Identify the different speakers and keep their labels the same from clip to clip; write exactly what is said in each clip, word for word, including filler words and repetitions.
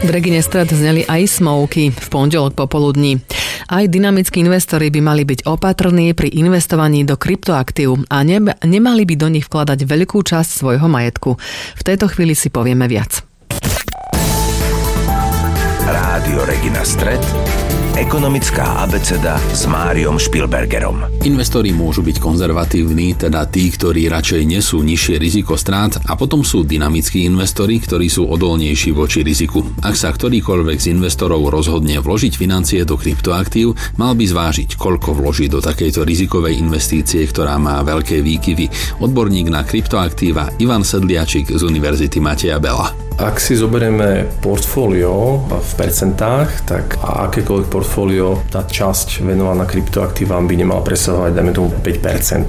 Speaker 1: V Regine Stred zneli aj Smoky v pondelok popoludní. Aj dynamickí investori by mali byť opatrní pri investovaní do kryptoaktív a ne- nemali by do nich vkladať veľkú časť svojho majetku. V tejto chvíli si povieme viac.
Speaker 2: Rádio Regina Stred, ekonomická abeceda s Máriom Špilbergerom.
Speaker 3: Investori môžu byť konzervatívni, teda tí, ktorí radšej nesú nižšie riziko strát, a potom sú dynamickí investori, ktorí sú odolnejší voči riziku. Ak sa ktorýkoľvek z investorov rozhodne vložiť financie do kryptoaktív, mal by zvážiť, koľko vloží do takejto rizikovej investície, ktorá má veľké výkyvy. Odborník na kryptoaktíva Ivan Sedliačik z Univerzity Mateja Bela.
Speaker 4: Ak si zoberieme portfólio v percentách, tak akékoľvek portfólio, tá časť venovaná kryptoaktívam by nemala presahovať, dajme tomu, päť percent.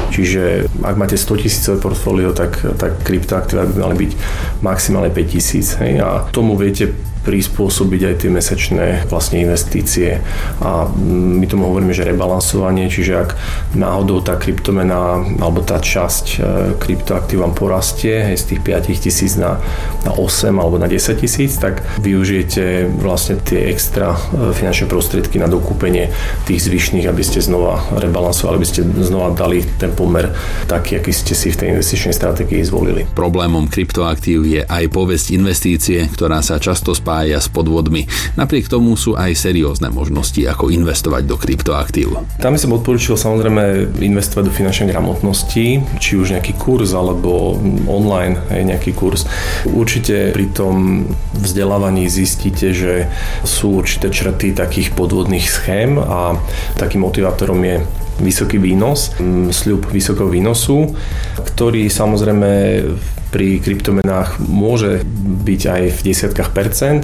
Speaker 4: Čiže ak máte sto tisícové portfólio, tak, tak kryptoaktíva by mali byť maximálne päť tisíc. Hej? A tomu viete prispôsobiť aj tie mesačné vlastne investície. A my tomu hovoríme, že rebalansovanie, čiže ak náhodou tá kryptomena alebo tá časť kryptoaktív vám porastie hej, z tých päť tisíc na, na osem alebo na desať tisíc, tak využijete vlastne tie extra finančné prostriedky na dokúpenie tých zvyšných, aby ste znova rebalansovali, aby ste znova dali ten pomer taký, aký ste si v tej investičnej stratégii zvolili.
Speaker 3: Problémom kryptoaktív je aj povesť investície, ktorá sa často spája s podvodmi. Napriek tomu sú aj seriózne možnosti, ako investovať do kryptoaktív.
Speaker 4: Tam by som odporúčil samozrejme investovať do finančnej gramotnosti, či už nejaký kurz alebo online hej, nejaký kurz. Určite pri tom vzdelávaní zistíte, že sú určité črty takých podvodných schém a takým motivátorom je vysoký výnos, sľub vysokého výnosu, ktorý samozrejme pri kryptomenách môže byť aj v desiatkách percent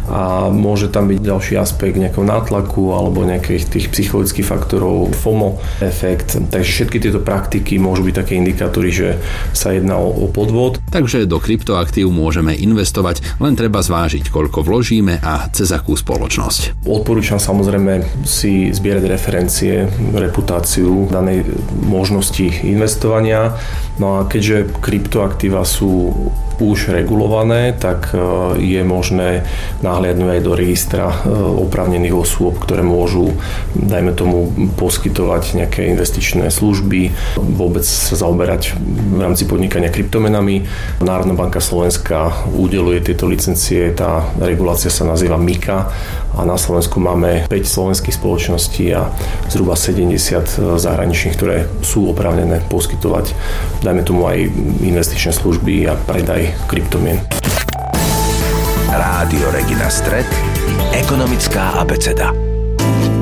Speaker 4: a môže tam byť ďalší aspekt nejakého nátlaku alebo nejakých tých psychologických faktorov, FOMO efekt. Takže všetky tieto praktiky môžu byť také indikátory, že sa jedná o, o podvod.
Speaker 3: Takže do kryptoaktív môžeme investovať, len treba zvážiť, koľko vložíme a cez akú spoločnosť.
Speaker 4: Odporúčam samozrejme si zbierať referencie, reputáciu danej možnosti investovania. No a keďže kryptoaktíva sú už regulované, tak je možné nahliadnúť aj do registra oprávnených osôb, ktoré môžu, dajme tomu, poskytovať nejaké investičné služby, vôbec sa zaoberať v rámci podnikania kryptomenami. Národná banka Slovenska udeľuje tieto licencie, tá regulácia sa nazýva MiCA a na Slovensku máme päť slovenských spoločností a zhruba sedemdesiat zahraničných, ktoré sú oprávnené poskytovať, dajme tomu, aj investičné služby a predaj kryptomien.
Speaker 2: Rádio Regina Stred, ekonomická abeceda.